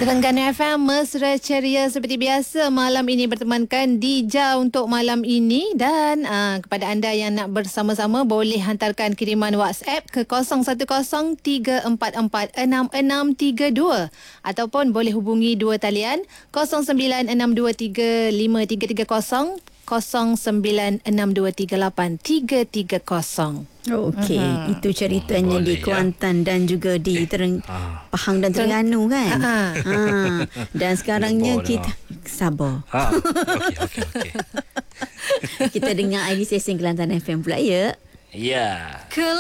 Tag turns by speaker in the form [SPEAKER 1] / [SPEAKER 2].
[SPEAKER 1] Terengganu FM mesra ceria seperti biasa. Malam ini bertemankan Dija untuk malam ini. Dan kepada anda yang nak bersama-sama, boleh hantarkan kiriman WhatsApp ke 0113446632 ataupun boleh hubungi dua talian 0962353330 0962383330.
[SPEAKER 2] Okey, itu ceritanya di Kuantan dan juga di Pahang dan Terengganu kan. Dan sekarangnya kita sabar.
[SPEAKER 3] Okey.
[SPEAKER 2] Kita dengar ID Sesing Kelantan FM pula ya.
[SPEAKER 3] Ya.